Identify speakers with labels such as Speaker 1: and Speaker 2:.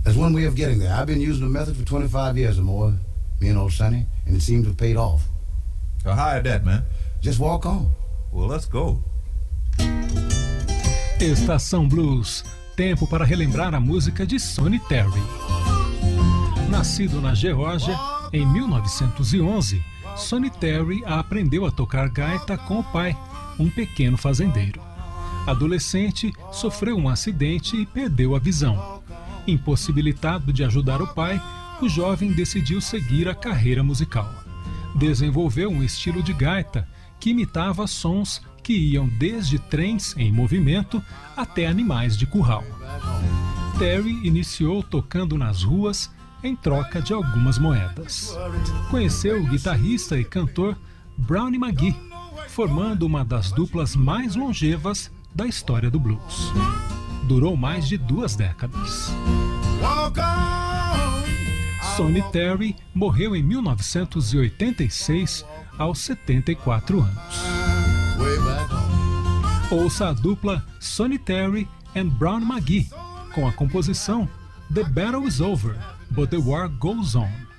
Speaker 1: There's one way of getting there. I've been using the method for 25 years or more, me and old Sonny, and it seems to have paid off.
Speaker 2: So how is that, man?
Speaker 1: Just walk on.
Speaker 2: Well, let's go.
Speaker 3: Estação Blues, tempo para relembrar a música de Sonny Terry. Nascido na Geórgia em 1911, Sonny Terry aprendeu a tocar gaita com o pai, um pequeno fazendeiro. Adolescente, sofreu um acidente e perdeu a visão. Impossibilitado de ajudar o pai, o jovem decidiu seguir a carreira musical. Desenvolveu um estilo de gaita que imitava sons que iam desde trens em movimento até animais de curral. Terry iniciou tocando nas ruas em troca de algumas moedas. Conheceu o guitarrista e cantor Brownie McGhee, formando uma das duplas mais longevas da história do blues. Durou mais de 2 décadas. Sonny Terry morreu em 1986, aos 74 anos. Ouça a dupla Sonny Terry and Brownie McGhee com a composição The Battle is Over, but the War Goes On.